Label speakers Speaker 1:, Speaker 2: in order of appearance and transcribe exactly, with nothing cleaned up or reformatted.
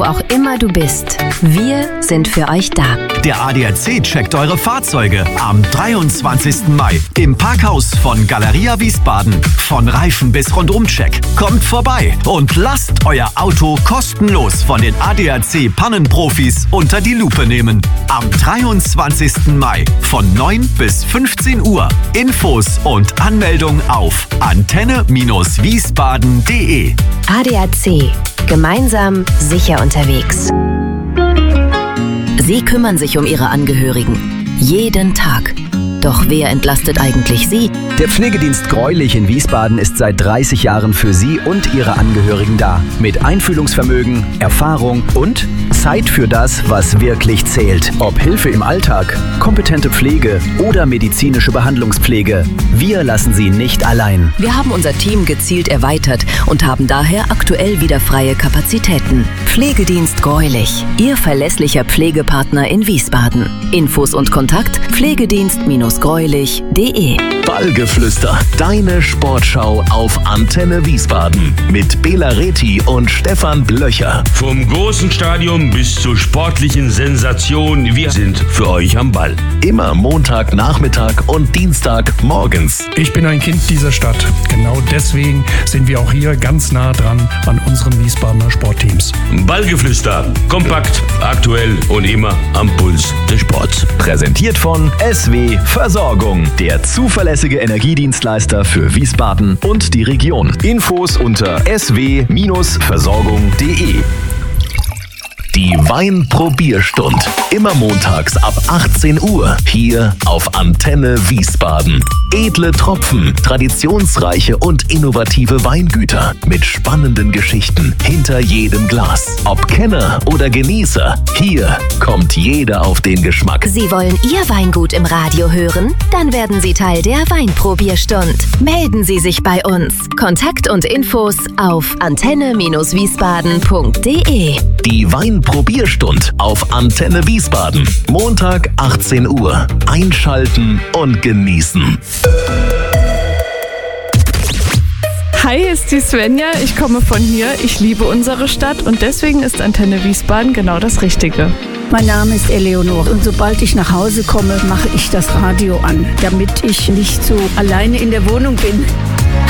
Speaker 1: Wo auch immer du bist, wir sind für euch da.
Speaker 2: Der A D A C checkt eure Fahrzeuge am dreiundzwanzigsten Mai im Parkhaus von Galeria Wiesbaden. Von Reifen bis Rundumcheck. Kommt vorbei und lasst euer Auto kostenlos von den A D A C Pannenprofis unter die Lupe nehmen. Am dreiundzwanzigsten Mai von neun bis fünfzehn Uhr. Infos und Anmeldung auf antenne wiesbaden punkt de.
Speaker 1: A D A C. Gemeinsam sicher unterwegs. Sie kümmern sich um Ihre Angehörigen. Jeden Tag. Doch wer entlastet eigentlich Sie?
Speaker 3: Der Pflegedienst Greulich in Wiesbaden ist seit dreißig Jahren für Sie und Ihre Angehörigen da. Mit Einfühlungsvermögen, Erfahrung und Zeit für das, was wirklich zählt. Ob Hilfe im Alltag, kompetente Pflege oder medizinische Behandlungspflege. Wir lassen Sie nicht allein.
Speaker 1: Wir haben unser Team gezielt erweitert und haben daher aktuell wieder freie Kapazitäten. Pflegedienst Greulich, Ihr verlässlicher Pflegepartner in Wiesbaden. Infos und Kontakt pflegedienst greulich punkt de.
Speaker 4: Ballgeflüster, deine Sportschau auf Antenne Wiesbaden mit Bela Reti und Stefan Blöcher.
Speaker 5: Vom großen Stadion bis zur sportlichen Sensation, wir sind für euch am Ball.
Speaker 4: Immer Montagnachmittag und Dienstag morgens.
Speaker 6: Ich bin ein Kind dieser Stadt. Genau deswegen sind wir auch hier ganz nah dran an unseren Wiesbadener Sportteams.
Speaker 5: Ballgeflüster, kompakt, aktuell und immer am Puls des Sports.
Speaker 3: Präsentiert von S W Versorgung, der zuverlässige Energiedienstleister für Wiesbaden und die Region. Infos unter s w versorgung punkt de.
Speaker 4: Die Weinprobierstund. Immer montags ab achtzehn Uhr. Hier auf Antenne Wiesbaden. Edle Tropfen, traditionsreiche und innovative Weingüter mit spannenden Geschichten hinter jedem Glas. Ob Kenner oder Genießer, hier kommt jeder auf den Geschmack.
Speaker 1: Sie wollen Ihr Weingut im Radio hören? Dann werden Sie Teil der Weinprobierstund. Melden Sie sich bei uns. Kontakt und Infos auf antenne wiesbaden punkt de.
Speaker 4: Die Weinprobierstund auf Antenne Wiesbaden. Montag achtzehn Uhr. Einschalten und genießen.
Speaker 7: Hi, hier ist die Svenja. Ich komme von hier. Ich liebe unsere Stadt und deswegen ist Antenne Wiesbaden genau das Richtige.
Speaker 8: Mein Name ist Eleonore und sobald ich nach Hause komme, mache ich das Radio an, damit ich nicht so alleine in der Wohnung bin.